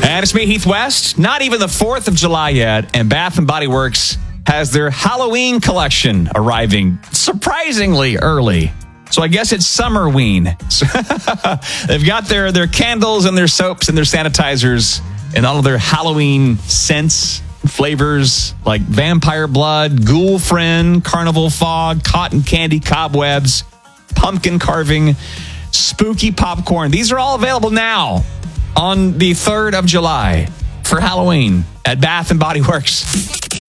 And it's me, Heath West. Not even the 4th of July yet, and Bath & Body Works has their Halloween collection arriving surprisingly early. So I guess it's Summerween. They've got their candles and their soaps and their sanitizers and all of their Halloween scents, flavors like vampire blood, ghoul friend, carnival fog, cotton candy, cobwebs, pumpkin carving, spooky popcorn. These are all available now on the 3rd of July for Halloween at Bath & Body Works.